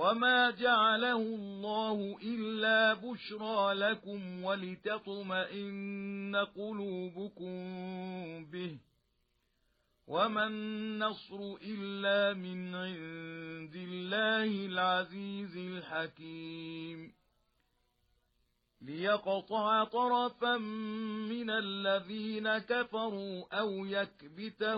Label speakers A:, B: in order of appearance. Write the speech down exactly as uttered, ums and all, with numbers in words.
A: وما جعله الله إلا بشرى لكم ولتطمئن قلوبكم به وما النصر إلا من عند الله العزيز الحكيم ليقطع طرفا من الذين كفروا أو يكبتهم